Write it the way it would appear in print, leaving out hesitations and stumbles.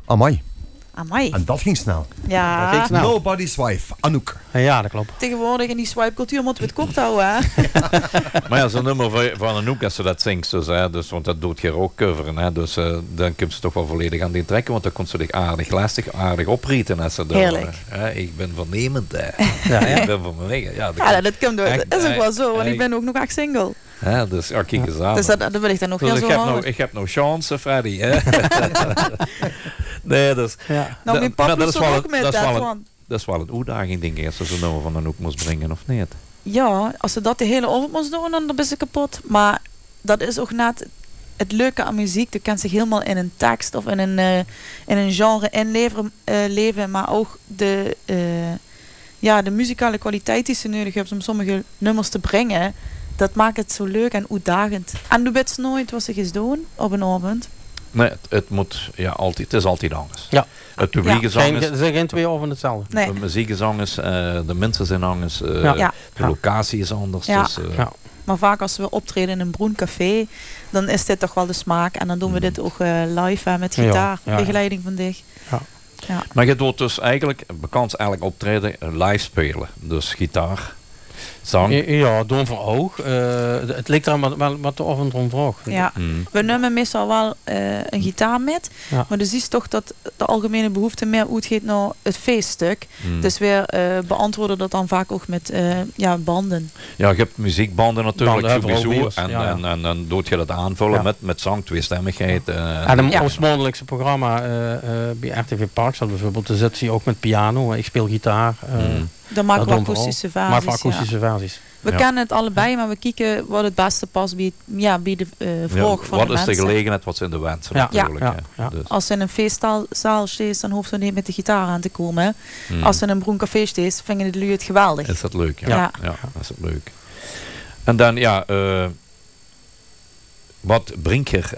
Amai. Amai. En dat ging snel. Ja. Dat ging snel. Nobody's wife. Anouk. Ja, dat klopt. Tegenwoordig in die swipe-cultuur moeten we het kort houden. Hè? Maar ja, zo'n nummer van Anouk als ze dat zingt, dus, hè, dus, want dat doet je ook coveren. Hè, dus dan komt ze toch wel volledig aan die trekken, want dan komt ze zich aardig oprieten als ze Heerlijk. Ik ben vernemend. Ja. Ik ben van mijn wegen. Ja, dat komt door. Dat is ook wel zo, want ik ben ook nog echt single. Ja, dus kijk eens aan. Dus dat wil ik dan nog Dus heel zo houden. ik heb nog chance, Freddy. Hè? Nee, dus... Ja. Nou, mijn papa is er ook met dat is wel een uitdaging, denk ik, als ze zo'n nummer van Anouk moest brengen, of niet? Ja, als ze dat de hele avond moest doen, dan ben ze kapot. Maar dat is ook net het leuke aan muziek. Je kan zich helemaal in een tekst of in een genre inleven, maar ook de muzikale kwaliteit die ze nodig hebben om sommige nummers te brengen. Dat maakt het zo leuk en uitdagend. En doe weet nooit wat ze gaan doen op een avond. Nee, het moet altijd. Het is altijd anders. Ja. Het publiek is anders. Er zijn geen twee over hetzelfde. Nee. De muziek is anders. De mensen zijn anders. Ja. De locatie is anders. Ja. Dus, Ja. Maar vaak als we optreden in een Broen Café, dan is dit toch wel de smaak. En dan doen we dit ook live met gitaar. Begeleiding van dich. Ja. Ja. Maar je doet dus eigenlijk, bekend eigenlijk optreden, live spelen. Dus gitaar, zang. Ja, doen van oog. Het ligt eraan wat de avond om vraagt. Ja. We nemen meestal wel een gitaar met. Ja. Maar je ziet toch dat de algemene behoefte meer uitgeeft naar het feeststuk. Dus we beantwoorden dat dan vaak ook met banden. Ja, je hebt muziekbanden natuurlijk Banden, sowieso. vooral En dan doe je dat aanvullen met zang, tweestemmigheid. En een oorspronkelijkse programma bij RTV Parkstad bijvoorbeeld, daar zit hij ook met piano. Ik speel gitaar. Dan maken we akoestische versies. Maar voor akoestische versies. We kennen het allebei, maar we kijken wat het beste past bij de vraag van de wat mensen. is de gelegenheid, wat zijn de wensen natuurlijk. Ja. Dus. Als ze in een feestzaal steeds, dan hoeft ze niet met de gitaar aan te komen. Als ze in een Broen Café steeds, vinden de lui het geweldig. Is dat leuk, Ja. Ja, dat is het leuk. En dan, wat Brinker